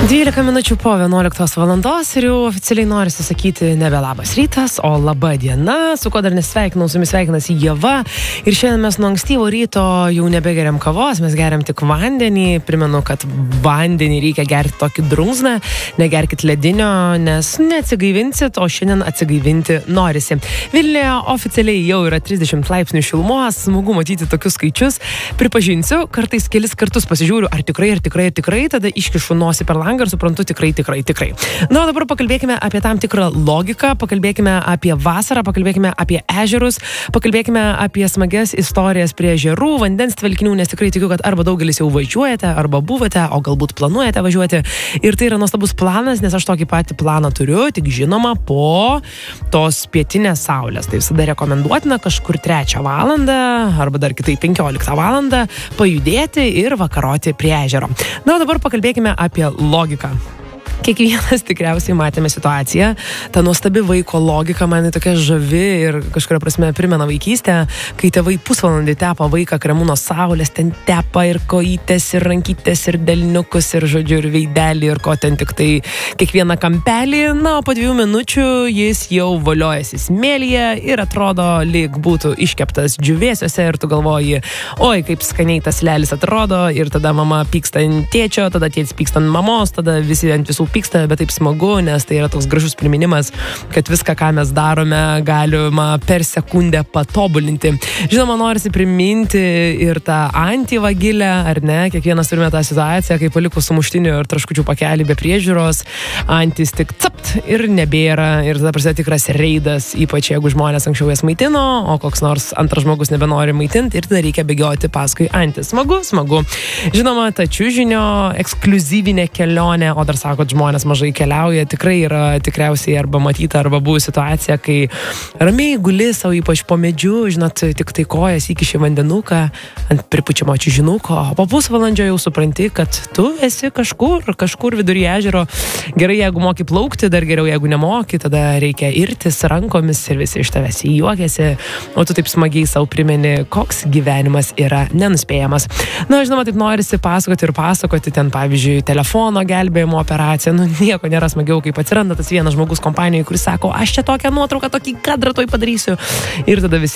12 minučių po 11 valandos ir jau oficialiai norisi sakyti nebe labas rytas, o laba diena, su kuo dar nesveikinau, su jumis sveikinasi Ieva. Ir šiandien mes nuo ankstyvo ryto jau nebegeriam kavos, mes geriam tik vandenį. Primenu, kad vandenį reikia gerti tokį drumzną, negerkit ledinio, nes neatsigaivinsit, o šiandien atsigaivinti norisi. Vilniuje oficialiai jau yra 30 laipsnių šilumos, smagu matyti tokius skaičius. Pripažinsiu, kartais kelis kartus pasižiūriu, ar tikrai, tada iškišu nosį per langą ir suprantu tikrai. Na, o dabar pakalbėkime apie tam tikrą logiką, pakalbėkime apie vasarą, pakalbėkime apie ežerus, pakalbėkime apie smagias istorijas prie ežerų, vandens tvenkinių, nes tikrai tikiu, kad arba daugelis jau važiuojate, arba buvote, o galbūt planuojate važiuoti. Ir tai yra nuostabus planas, nes aš tokį patį planą turiu, tik žinoma po tos pietinės saulės. Tai visada rekomenduotina kažkur 3 valandą, arba dar kitai 15 valandą pajudėti ir vakaroti prie ežero. Na, o dabar pakalbėkime apie logiką. Kiekvienas tikriausiai matėme situaciją. Ta nuostabi vaiko logika man tokia žavi ir kažkuria prasme primena vaikystę, kai tėvai pusvalandį tepa vaiką kremu nuo saulės, ten tepa ir kojytės, ir rankytės, ir delniukus, ir žodžiu, ir veidelį, ir ko ten tik tai kiekvieną kampelį. Na, o po 2 minučių jis jau voliojasi smėlyje ir atrodo, lyg būtų iškeptas džiūvėsiuose ir tu galvoji, oi, kaip skaniai tas lelis atrodo, ir tada mama pyksta ant tėčio, tada tėtis pyksta ant mamos, tada visi ant visų pyksta, bet taip smagu, nes tai yra toks gražus priminimas, kad viską, ką mes darome, galima per sekundę patobulinti. Žinoma, norisi priminti ir tą antivagilę, ar ne? Kiekvienas turime tą situaciją, kai palikus sumuštinių ir traškučių pakelį be priežiūros, antis tik capt ir nebėra, ir tada prasideda tikras reidas, ypač jeigu žmonės anksčiau jas maitino, o koks nors antras žmogus nebenori maitinti, ir tada reikia bėgioti paskui antis. Smagu. Žinoma, ta čiužinio ekskliuzyvinė kelionė, o dar sakot, žmonės mažai keliauja, tikrai yra tikriausiai arba matyta, arba buvo situacija, kai ramiai guli savo ypač po medžiu, žinot, tik tai kojas įkiši vandenuką ant pripučiamo čiužinuko, o po pusvalandžio jau supranti, kad tu esi kažkur vidury ežero. Gerai, jeigu moki plaukti, dar geriau, jeigu nemoki, tada reikia irtis rankomis ir visi iš tavęs juokiasi, o tu taip smagiai savo primeni, koks gyvenimas yra nenuspėjamas. Na, žinoma, taip norisi pasakoti ten, pavyzdžiui, telefono gelbėjimo operaciją. Nu, nieko nėra smagiau, kaip atsiranda tas vienas žmogus kompanijoje, kuris sako, aš čia tokią nuotrauką, tokį kadrą toj padarysiu. Ir tada visi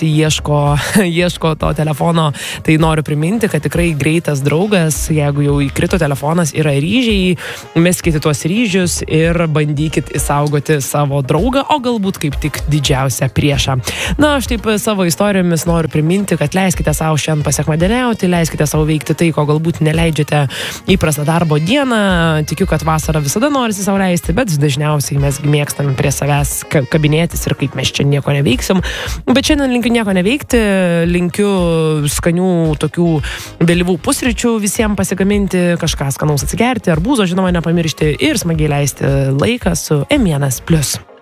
ieško to telefono. Tai noriu priminti, kad tikrai greitas draugas, jeigu jau įkrito telefonas, yra ryžiai, meskite tuos ryžius ir bandykit įsaugoti savo draugą, o galbūt kaip tik didžiausią priešą. Na, aš taip savo istorijomis noriu priminti, kad leiskite savo šiandien pasiekmadieniauti, leiskite savo veikti tai, ko galbūt neleidžiate įprastą darbo dieną. Tikiu, kad vasarą visada norisi sau leisti, bet dažniausiai mes mėgstam prie savęs kabinėtis ir kaip mes čia nieko neveiksim. Bet šiandien linkiu nieko neveikti, linkiu skanių tokių vėlyvų pusryčių visiems pasigaminti, kažką skanaus atsigerti, arbūzo, žinoma, nepamiršti ir smagiai leisti laiką su M1+.